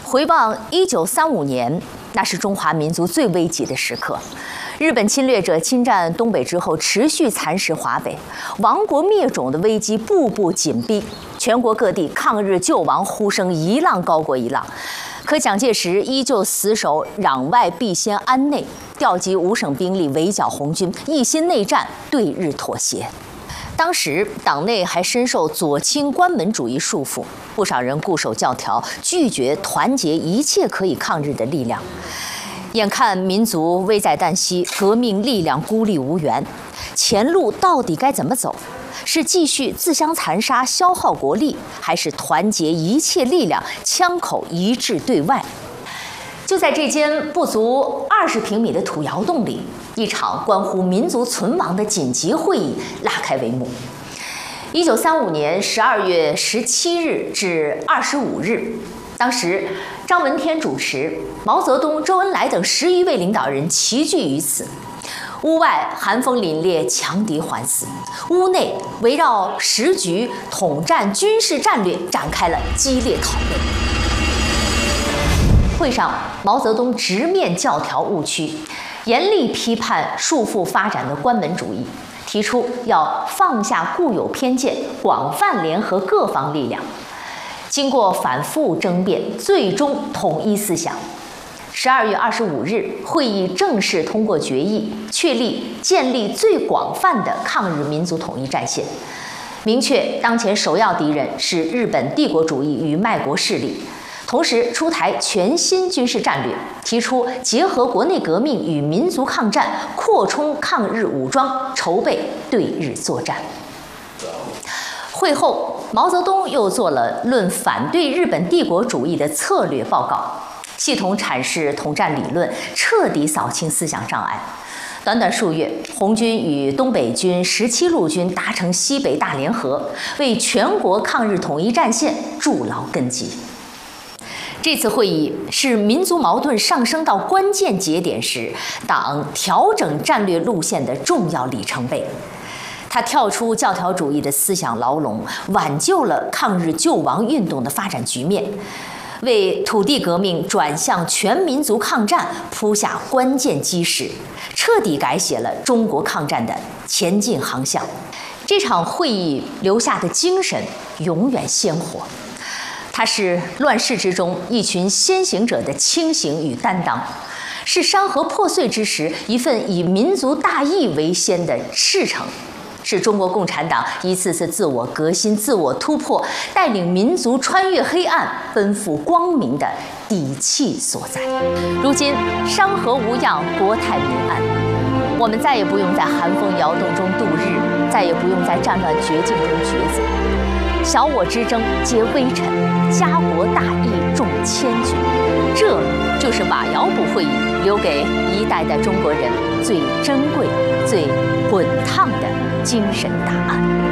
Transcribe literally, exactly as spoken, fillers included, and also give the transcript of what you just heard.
回望一九三五年，那是中华民族最危急的时刻。日本侵略者侵占东北之后，持续蚕食华北，亡国灭种的危机步步紧逼，全国各地抗日救亡呼声一浪高过一浪。可蒋介石依旧死守攘外必先安内，调集五省兵力围剿红军，一心内战，对日妥协。当时党内还深受左倾关门主义束缚，不少人固守教条，拒绝团结一切可以抗日的力量。眼看民族危在旦夕，革命力量孤立无援，前路到底该怎么走？是继续自相残杀，消耗国力，还是团结一切力量，枪口一致对外？就在这间不足二十平米的土窑洞里，一场关乎民族存亡的紧急会议拉开帷幕。一九三五年十二月十七日至二十五日，当时张闻天主持，毛泽东、周恩来等十余位领导人齐聚于此。屋外寒风凛冽，强敌环伺；屋内围绕时局、统战、军事战略展开了激烈讨论。会上，毛泽东直面教条误区，严厉批判束缚发展的关门主义，提出要放下固有偏见，广泛联合各方力量。经过反复争辩，最终统一思想。十二月二十五日，会议正式通过决议，确立建立最广泛的抗日民族统一战线，明确当前首要敌人是日本帝国主义与卖国势力。同时出台全新军事战略，提出结合国内革命与民族抗战，扩充抗日武装，筹备对日作战。会后，毛泽东又做了论反对日本帝国主义的策略报告，系统阐释统战理论，彻底扫清思想障碍。短短数月，红军与东北军、十七路军达成西北大联合，为全国抗日统一战线筑牢根基。这次会议是民族矛盾上升到关键节点时，党调整战略路线的重要里程碑。他跳出教条主义的思想牢笼，挽救了抗日救亡运动的发展局面，为土地革命转向全民族抗战铺下关键基石，彻底改写了中国抗战的前进航向。这场会议留下的精神永远鲜活。它是乱世之中一群先行者的清醒与担当，是山河破碎之时一份以民族大义为先的赤诚，是中国共产党一次次自我革新、自我突破，带领民族穿越黑暗、奔赴光明的底气所在。如今山河无恙，国泰民安，我们再也不用在寒风摇动中度日，再也不用在战乱绝境中抉择。小我之争皆微尘，家国大义重千钧。这就是瓦窑堡会议留给一代代中国人最珍贵、最滚烫的精神答案。